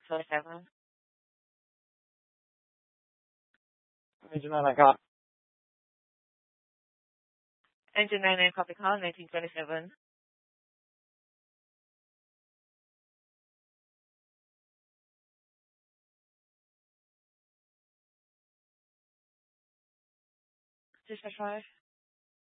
1927. Engine 9 call. Engine 99 copy call, 1927. Dispatch 5.